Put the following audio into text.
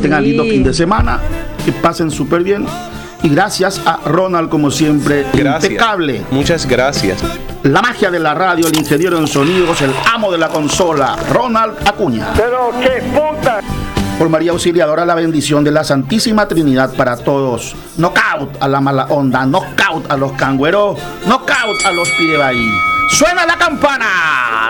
tengan lindo fin de semana, que pasen súper bien. Y gracias a Ronald, como siempre, impecable. Muchas gracias. La magia de la radio, el ingeniero en sonidos, el amo de la consola, Ronald Acuña. Pero qué puta. Por María Auxiliadora, la bendición de la Santísima Trinidad para todos. Knockout a la mala onda, knockout a los cangüeros, knockout a los pidebaí. ¡Suena la campana!